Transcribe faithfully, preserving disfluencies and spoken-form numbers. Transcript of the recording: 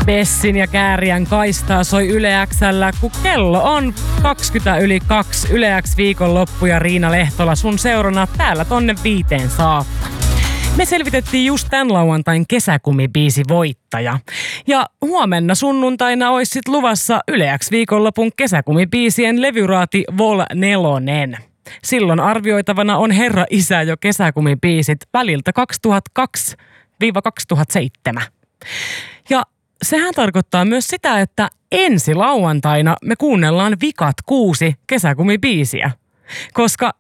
Bessin ja Kääriän kaistaa soi Yle X:llä, kun kello on kaksikymmentä yli kaksi. Yle X viikonloppu ja Riina Lehtola sun seurana täällä tonne viiteen saakka. Me selvitettiin just tämän lauantain kesäkumibiisi voittaja. Ja huomenna sunnuntaina olisi sit luvassa Yle X viikonlopun kesäkumibiisien levyraati Vol nelonen. Silloin arvioitavana on Herra Isä jo kesäkumibiisit väliltä kaksituhattakaksi kaksituhattaseitsemän. Ja sehän tarkoittaa myös sitä, että ensi lauantaina me kuunnellaan vikat kuusi kesäkumibiisiä. Koska